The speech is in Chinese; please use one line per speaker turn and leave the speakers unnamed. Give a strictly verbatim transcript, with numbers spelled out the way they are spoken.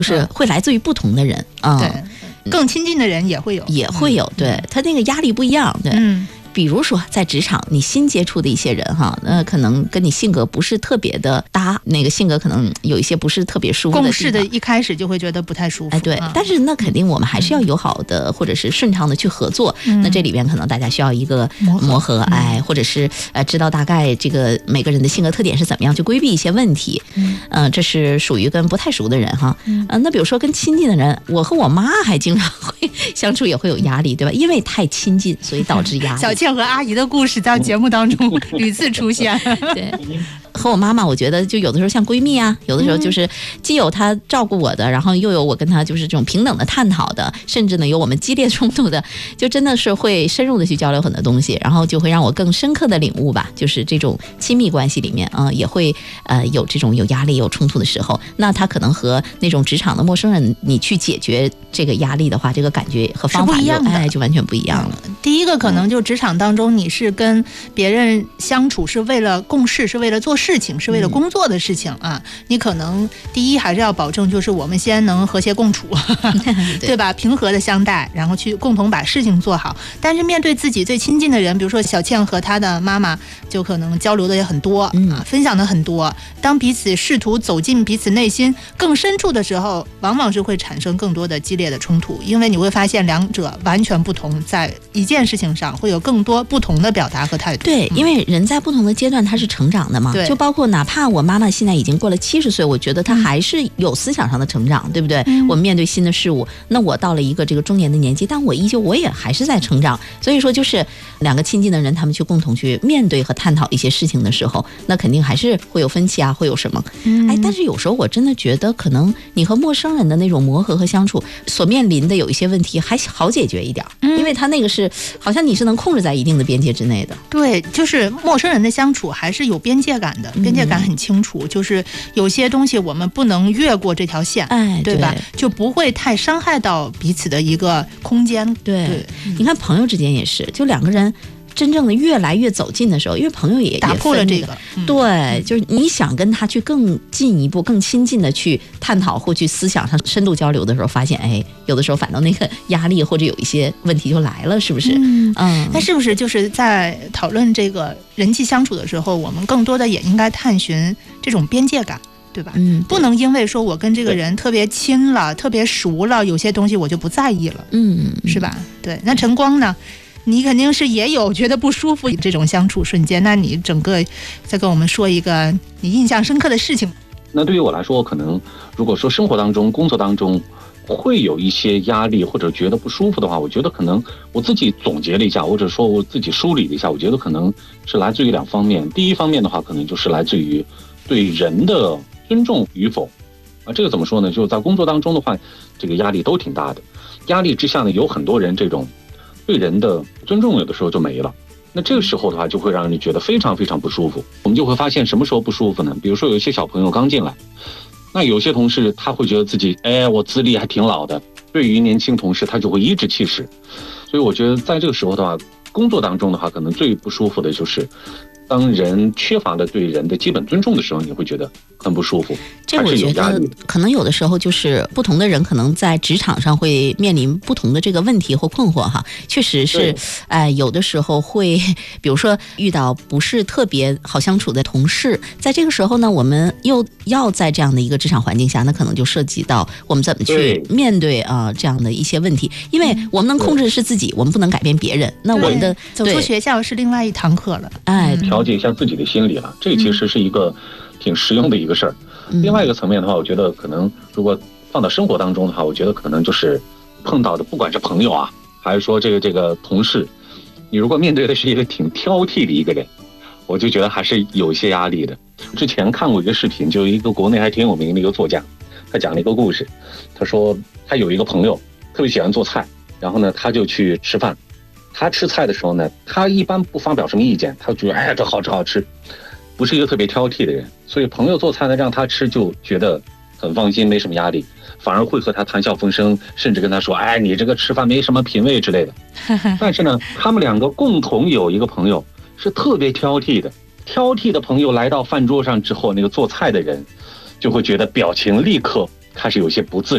就是会来自于不同的人啊、
嗯，对，更亲近的人也会有，
也会有，对，他那个压力不一样，对。
嗯。
比如说在职场你新接触的一些人哈，那可能跟你性格不是特别的搭，那个性格可能有一些不是特别舒服的地方，
共事的一开始就会觉得不太舒服，
哎对、
啊、
但是那肯定我们还是要友好的、嗯、或者是顺畅的去合作、嗯、那这里边可能大家需要一个磨合, 磨合哎、嗯、或者是呃知道大概这个每个人的性格特点是怎么样去规避一些问题，嗯、呃、这是属于跟不太熟的人哈，嗯、呃、那比如说跟亲近的人，我和我妈还经常会相处也会有压力，对吧？因为太亲近所以导致压力。
小倩和阿姨的故事在节目当中屡次出现
对，和我妈妈我觉得就有的时候像闺蜜啊，有的时候就是既有她照顾我的，然后又有我跟她就是这种平等的探讨的，甚至呢有我们激烈冲突的，就真的是会深入的去交流很多东西，然后就会让我更深刻的领悟吧，就是这种亲密关系里面啊、呃、也会呃有这种有压力有冲突的时候，那他可能和那种职场的陌生人你去解决这个压力的话，这个感觉和方法就
不一样的、
哎、就完全不一样了、
嗯、第一个可能就职场当中你是跟别人相处是为了共事，是为了做事情，是为了工作的事情啊，你可能第一还是要保证就是我们先能和谐共处对, 对吧，平和的相待，然后去共同把事情做好。但是面对自己最亲近的人，比如说小倩和她的妈妈就可能交流的也很多、嗯、啊，分享的很多，当彼此试图走进彼此内心更深处的时候，往往是会产生更多的激烈的冲突，因为你会发现两者完全不同，在一件事情上会有更多不同的表达和态度。
对，因为人在不同的阶段他是成长的嘛，就包括哪怕我妈妈现在已经过了七十岁，我觉得她还是有思想上的成长、嗯、对不对、嗯、我们面对新的事物，那我到了一个这个中年的年纪，但我依旧我也还是在成长，所以说就是两个亲近的人他们去共同去面对和探讨一些事情的时候，那肯定还是会有分歧啊，会有什么、嗯、哎，但是有时候我真的觉得可能你和陌生人的那种磨合和相处所面临的有一些问题还好解决一点、嗯、因为他那个是好像你是能控制在一定的边界之内的。
对，就是陌生人的相处还是有边界感的，边界感很清楚、嗯、就是有些东西我们不能越过这条线，
哎，
对吧？就不会太伤害到彼此的一个空间。
对, 对、嗯、你看朋友之间也是，就两个人真正的越来越走近的时候，因为朋友也
打破了这个、
嗯、对，就是你想跟他去更进一步更亲近的去探讨或去思想上深度交流的时候，发现哎，有的时候反倒那个压力或者有一些问题就来了，是不是？
嗯嗯，那是不是就是在讨论这个人际相处的时候，我们更多的也应该探寻这种边界感，对吧？嗯，不能因为说我跟这个人特别亲了特别熟了，有些东西我就不在意了，嗯，是吧？对，那晨光呢，你肯定是也有觉得不舒服这种相处瞬间，那你整个再跟我们说一个你印象深刻的事情。
那对于我来说，可能如果说生活当中工作当中会有一些压力或者觉得不舒服的话，我觉得可能我自己总结了一下，或者说我自己梳理了一下，我觉得可能是来自于两方面。第一方面的话，可能就是来自于对人的尊重与否啊，这个怎么说呢？就是在工作当中的话，这个压力都挺大的，压力之下呢，有很多人这种对人的尊重有的时候就没了，那这个时候的话就会让人觉得非常非常不舒服。我们就会发现什么时候不舒服呢？比如说有一些小朋友刚进来，那有些同事他会觉得自己哎，我资历还挺老的，对于年轻同事他就会颐指气使。所以我觉得在这个时候的话，工作当中的话，可能最不舒服的就是当人缺乏了对人的基本尊重的时候，你会觉得很不舒服。
这我觉得可能有的时候就是不同的人可能在职场上会面临不同的这个问题或困惑哈，确实是哎、呃，有的时候会比如说遇到不是特别好相处的同事，在这个时候呢，我们又要在这样的一个职场环境下，那可能就涉及到我们怎么去面对啊、呃、这样的一些问题，因为我们能控制的是自己，我们不能改变别人。那我们的
走出学校是另外一堂课了，
哎，
调节一下自己的心理了，这其实是一个挺实用的一个事儿。嗯、另外一个层面的话，我觉得可能如果放到生活当中的话，我觉得可能就是碰到的，不管是朋友啊，还是说这个这个同事，你如果面对的是一个挺挑剔的一个人，我就觉得还是有一些压力的。之前看过一个视频，就一个国内还挺有名的一个作家，他讲了一个故事。他说他有一个朋友特别喜欢做菜，然后呢他就去吃饭。他吃菜的时候呢，他一般不发表什么意见，他觉得哎这好吃好吃，不是一个特别挑剔的人。所以朋友做菜呢让他吃就觉得很放心，没什么压力，反而会和他谈笑风生，甚至跟他说哎你这个吃饭没什么品味之类的。但是呢他们两个共同有一个朋友是特别挑剔的，挑剔的朋友来到饭桌上之后，那个做菜的人就会觉得表情立刻开始有些不自然。